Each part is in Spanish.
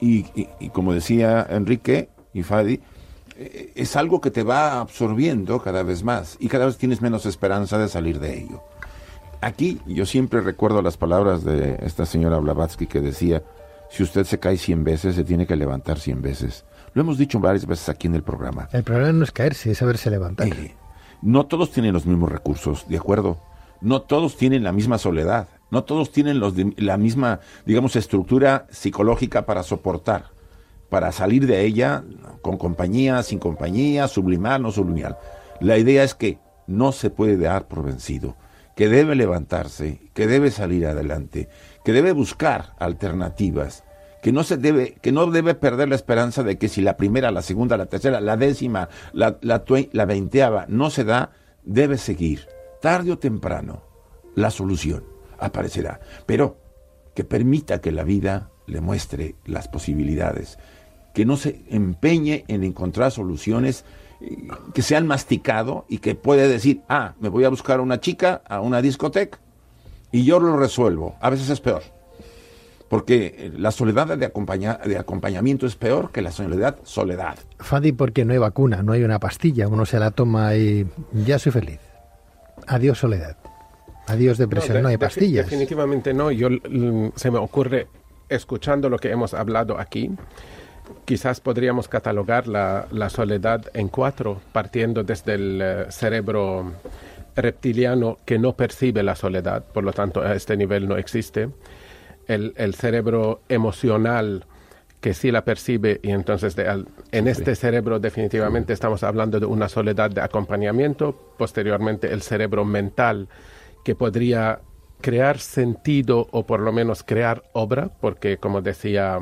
Y como decía Enrique y Fadi, es algo que te va absorbiendo cada vez más y cada vez tienes menos esperanza de salir de ello. Aquí yo siempre recuerdo las palabras de esta señora Blavatsky que decía: si usted se cae 100 veces, se tiene que levantar 100 veces. Lo hemos dicho varias veces aquí en el programa. El problema no es caerse, es saberse levantar. No todos tienen los mismos recursos, ¿de acuerdo? No todos tienen la misma soledad. No todos tienen la misma, digamos, estructura psicológica para soportar, para salir de ella con compañía, sin compañía, sublimar, no sublimar. La idea es que no se puede dar por vencido, que debe levantarse, que debe salir adelante, que debe buscar alternativas, que no debe perder la esperanza de que si la primera, la segunda, la tercera, la décima, la 20ª no se da, debe seguir. Tarde o temprano, la solución aparecerá, pero que permita que la vida le muestre las posibilidades, que no se empeñe en encontrar soluciones que se han masticado y que puede decir: me voy a buscar a una chica, a una discoteca, y yo lo resuelvo. A veces es peor, porque la soledad de acompañamiento es peor que la soledad. Fadi, porque no hay vacuna, no hay una pastilla, uno se la toma y ya soy feliz. Adiós soledad, adiós depresión, no hay pastillas. Definitivamente no. Se me ocurre, escuchando lo que hemos hablado aquí, quizás podríamos catalogar la soledad en 4, partiendo desde el cerebro reptiliano que no percibe la soledad, por lo tanto a este nivel no existe. El cerebro emocional que sí la percibe, y entonces en este cerebro definitivamente estamos hablando de una soledad de acompañamiento. Posteriormente el cerebro mental, que podría crear sentido o por lo menos crear obra, porque como decía,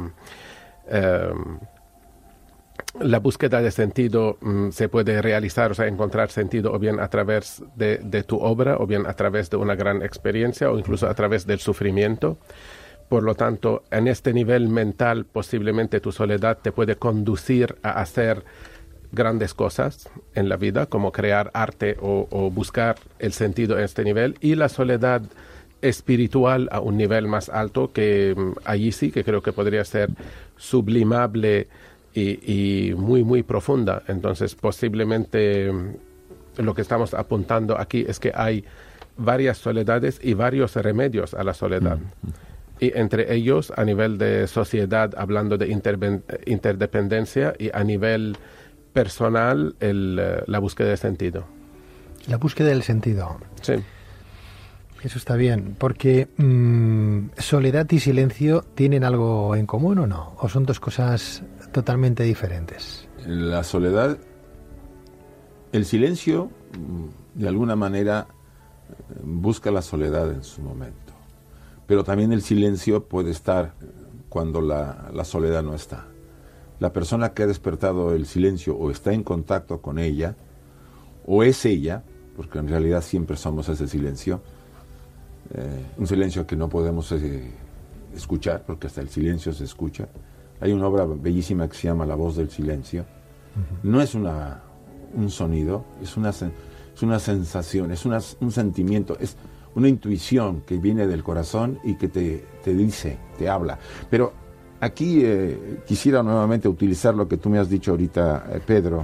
la búsqueda de sentido se puede realizar, o sea, encontrar sentido o bien a través de tu obra, o bien a través de una gran experiencia, o incluso a través del sufrimiento. Por lo tanto, en este nivel mental, posiblemente tu soledad te puede conducir a hacer grandes cosas en la vida, como crear arte o buscar el sentido en este nivel. Y la soledad espiritual a un nivel más alto, que allí sí que creo que podría ser sublimable y muy, muy profunda. Entonces, posiblemente lo que estamos apuntando aquí es que hay varias soledades y varios remedios a la soledad. Y entre ellos, a nivel de sociedad, hablando de interdependencia, y a nivel personal, la búsqueda de sentido. La búsqueda del sentido. Sí. Eso está bien, porque soledad y silencio ¿tienen algo en común o no? ¿O son dos cosas totalmente diferentes? La soledad, el silencio, de alguna manera, busca la soledad en su momento. Pero también el silencio puede estar cuando la soledad no está. La persona que ha despertado el silencio o está en contacto con ella, o es ella, porque en realidad siempre somos ese silencio, un silencio que no podemos escuchar, porque hasta el silencio se escucha. Hay una obra bellísima que se llama La voz del silencio. No es un sonido, es una sensación, es un sentimiento, es una intuición que viene del corazón y que te dice, te habla. Pero aquí quisiera nuevamente utilizar lo que tú me has dicho ahorita, Pedro.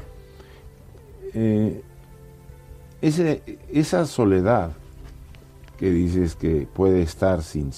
Esa soledad que dices que puede estar sin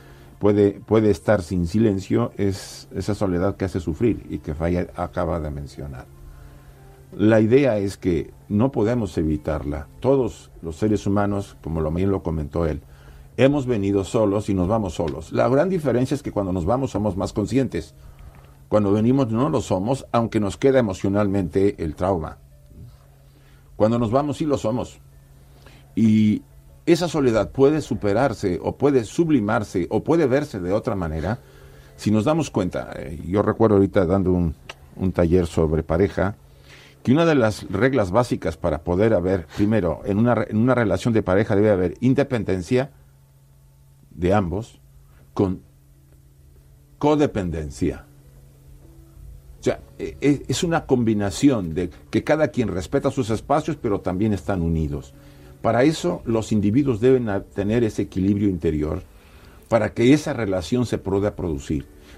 silencio, es esa soledad que hace sufrir y que Falla acaba de mencionar. La idea es que no podemos evitarla. Todos los seres humanos, como bien lo comentó él, hemos venido solos y nos vamos solos. La gran diferencia es que cuando nos vamos somos más conscientes. Cuando venimos no lo somos, aunque nos queda emocionalmente el trauma. Cuando nos vamos sí lo somos. Y esa soledad puede superarse o puede sublimarse o puede verse de otra manera si nos damos cuenta. Yo recuerdo ahorita dando un taller sobre pareja, que una de las reglas básicas para poder haber, primero, en una relación de pareja debe haber independencia de ambos con codependencia. O sea, es una combinación de que cada quien respeta sus espacios, pero también están unidos. Para eso, los individuos deben tener ese equilibrio interior para que esa relación se pueda producir.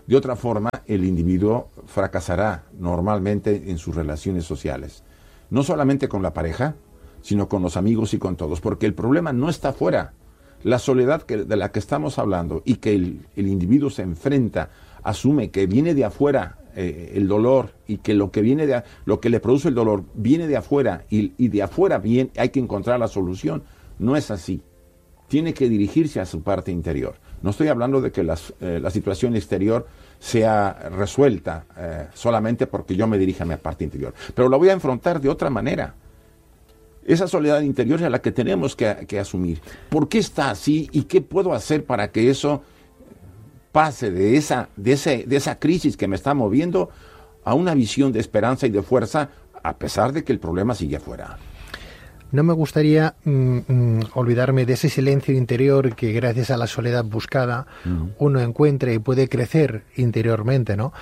De otra forma, el individuo fracasará normalmente en sus relaciones sociales. No solamente con la pareja, sino con los amigos y con todos. Porque el problema no está afuera. La soledad de la que estamos hablando y que el individuo se enfrenta, asume que viene de afuera el dolor y que lo que le produce el dolor viene de afuera y de afuera hay que encontrar la solución. No es así. Tiene que dirigirse a su parte interior. No estoy hablando de que la situación exterior sea resuelta solamente porque yo me dirija a mi parte interior, pero la voy a enfrentar de otra manera. Esa soledad interior es la que tenemos que asumir. ¿Por qué está así y qué puedo hacer para que eso pase de esa crisis que me está moviendo a una visión de esperanza y de fuerza, a pesar de que el problema sigue afuera? No me gustaría olvidarme de ese silencio interior que gracias a la soledad buscada uno encuentra y puede crecer interiormente, ¿no?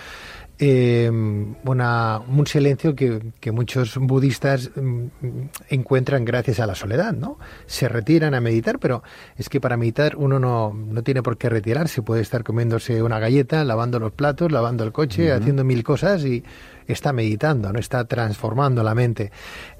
Un silencio que muchos budistas encuentran gracias a la soledad, ¿no? Se retiran a meditar, pero es que para meditar uno no tiene por qué retirarse, puede estar comiéndose una galleta, lavando los platos, lavando el coche, haciendo mil cosas y está meditando, no está transformando la mente.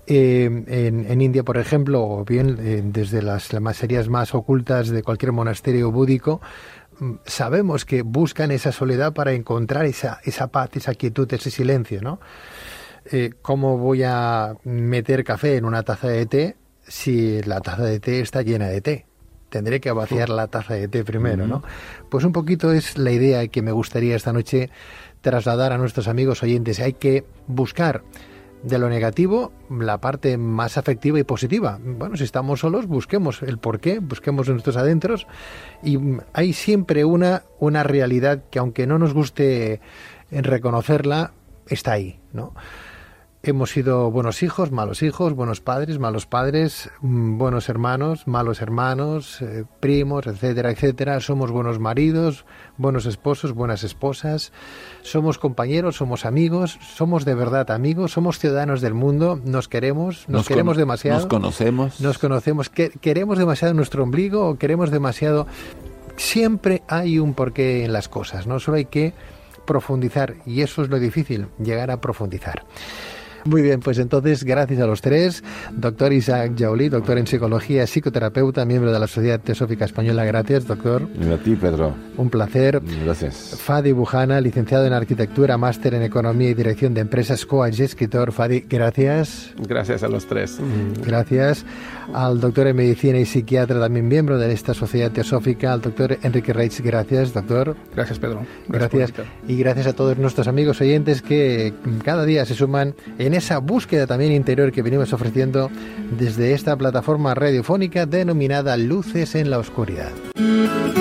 En India, por ejemplo, o bien desde las series más ocultas de cualquier monasterio búdico, sabemos que buscan esa soledad para encontrar esa paz, esa quietud, ese silencio, ¿no? ¿Cómo voy a meter café en una taza de té si la taza de té está llena de té? Tendré que vaciar la taza de té primero, ¿no? Pues un poquito es la idea que me gustaría esta noche trasladar a nuestros amigos oyentes. Hay que buscar de lo negativo la parte más afectiva y positiva. Bueno, si estamos solos, busquemos el porqué, busquemos en nuestros adentros, y hay siempre una realidad que, aunque no nos guste reconocerla, está ahí, ¿no? Hemos sido buenos hijos, buenos padres, malos padres, buenos hermanos, malos hermanos, primos, etcétera, etcétera. Somos buenos maridos, buenos esposos, buenas esposas. Somos compañeros, somos amigos, somos de verdad amigos, somos ciudadanos del mundo, nos queremos demasiado. Nos conocemos, queremos demasiado nuestro ombligo o queremos demasiado. Siempre hay un porqué en las cosas, ¿no? Solo hay que profundizar, y eso es lo difícil, llegar a profundizar. Muy bien, pues entonces, gracias a los tres. Doctor Isaac Jaulí, doctor en psicología, psicoterapeuta, miembro de la Sociedad Teosófica Española. Gracias, doctor. Y a ti, Pedro. Un placer. Gracias. Fadi Bujana, licenciado en arquitectura, máster en economía y dirección de empresas, coach y escritor. Fadi, gracias. Gracias a los tres. Gracias. Al doctor en medicina y psiquiatra, también miembro de esta Sociedad Teosófica, al doctor Enrique Reitz. Gracias, doctor. Gracias, Pedro. Gracias. Y gracias a todos nuestros amigos oyentes que cada día se suman en esa búsqueda también interior que venimos ofreciendo desde esta plataforma radiofónica denominada Luces en la Oscuridad.